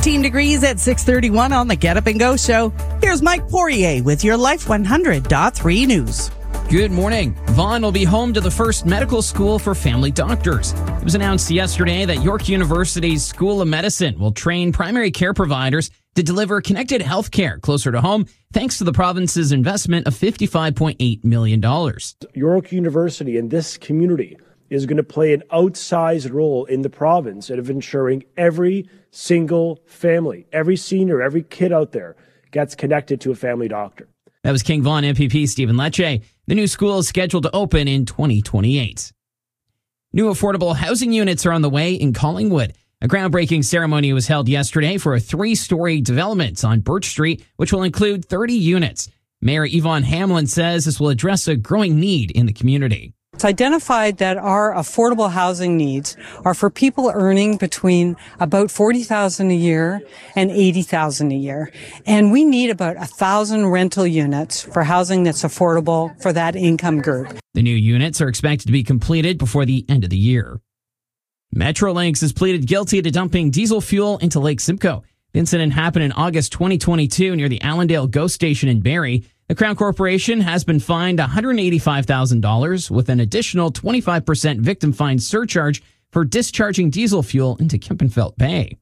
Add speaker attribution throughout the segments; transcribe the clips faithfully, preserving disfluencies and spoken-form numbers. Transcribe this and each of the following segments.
Speaker 1: fourteen degrees at six thirty-one on the Get Up and Go show. Here's Mike Poirier with your Life one hundred point three news.
Speaker 2: Good morning. Vaughan will be home to the first medical school for family doctors. It was announced yesterday that York University's School of Medicine will train primary care providers to deliver connected health care closer to home, thanks to the province's investment of fifty-five point eight million dollars.
Speaker 3: York University and this community is going to play an outsized role in the province of ensuring every single family, every senior, every kid out there gets connected to a family doctor.
Speaker 2: That was King Vaughan M P P Stephen Lecce. The new school is scheduled to open in twenty twenty-eight. New affordable housing units are on the way in Collingwood. A groundbreaking ceremony was held yesterday for a three-story development on Birch Street, which will include thirty units. Mayor Yvonne Hamlin says this will address a growing need in the community.
Speaker 4: It's identified that our affordable housing needs are for people earning between about forty thousand dollars a year and eighty thousand dollars a year. And we need about one thousand rental units for housing that's affordable for that income group.
Speaker 2: The new units are expected to be completed before the end of the year. Metrolinx has pleaded guilty to dumping diesel fuel into Lake Simcoe. The incident happened in August twenty twenty-two near the Allendale GO station in Barrie. The Crown Corporation has been fined one hundred eighty-five thousand dollars with an additional twenty-five percent victim fine surcharge for discharging diesel fuel into Kempenfelt Bay.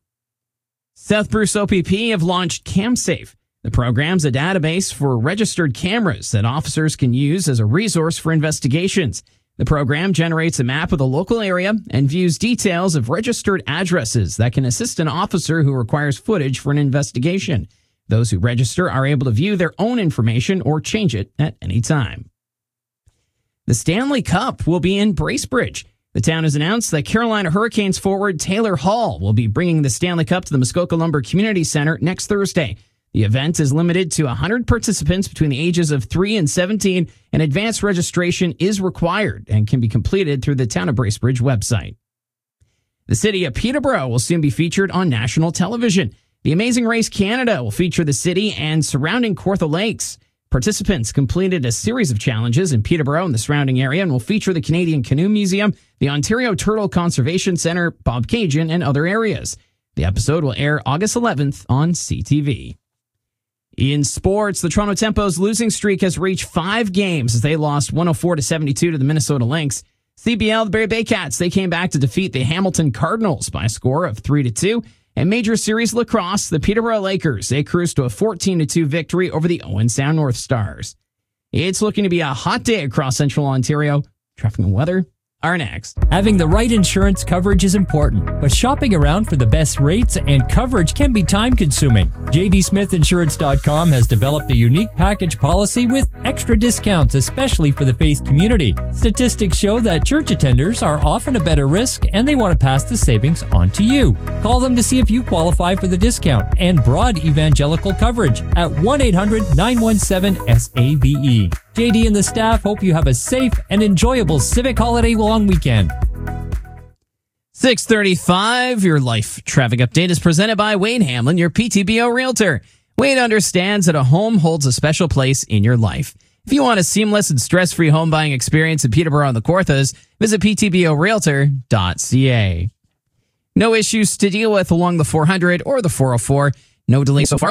Speaker 2: South Bruce O P P have launched CamSafe. The program's a database for registered cameras that officers can use as a resource for investigations. The program generates a map of the local area and views details of registered addresses that can assist an officer who requires footage for an investigation. Those who register are able to view their own information or change it at any time. The Stanley Cup will be in Bracebridge. The town has announced that Carolina Hurricanes forward Taylor Hall will be bringing the Stanley Cup to the Muskoka Lumber Community Center next Thursday. The event is limited to one hundred participants between the ages of three and seventeen, and advanced registration is required and can be completed through the Town of Bracebridge website. The city of Peterborough will soon be featured on national television. The Amazing Race Canada will feature the city and surrounding Kawartha Lakes. Participants completed a series of challenges in Peterborough and the surrounding area and will feature the Canadian Canoe Museum, the Ontario Turtle Conservation Centre, Bobcaygeon, and other areas. The episode will air August eleventh on C T V. In sports, the Toronto Tempo's losing streak has reached five games as they lost one oh four to seventy-two to the Minnesota Lynx. C B L, the Barrie Bay Cats, they came back to defeat the Hamilton Cardinals by a score of three to two. And Major Series lacrosse, the Peterborough Lakers, they cruised to a fourteen to two victory over the Owen Sound North Stars. It's looking to be a hot day across Central Ontario. Traffic and weather are next.
Speaker 5: Having the right insurance coverage is important, but shopping around for the best rates and coverage can be time-consuming. J D Smith Insurance dot com has developed a unique package policy with extra discounts, especially for the faith community. Statistics show that church attenders are often a better risk, and they want to pass the savings on to you. Call them to see if you qualify for the discount and broad evangelical coverage at one eight hundred nine one seven S A V E. J D and the staff hope you have a safe and enjoyable civic holiday long weekend.
Speaker 2: six thirty-five, your life traffic update is presented by Wade Hamlin, your P T B O realtor. Wade understands that a home holds a special place in your life. If you want a seamless and stress-free home buying experience in Peterborough and the Kawarthas, visit P T B O realtor dot C A. No issues to deal with along the four hundred or the four oh four. No delay so far.